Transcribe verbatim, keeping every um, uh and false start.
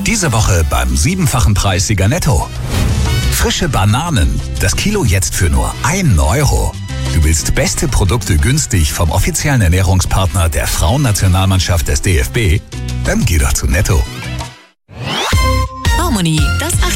Diese Woche beim siebenfachen Preissieger Netto. Frische Bananen, das Kilo jetzt für nur einen Euro. Du willst beste Produkte günstig vom offiziellen Ernährungspartner der Frauennationalmannschaft des D F B? Dann geh doch zu Netto. Harmonie, das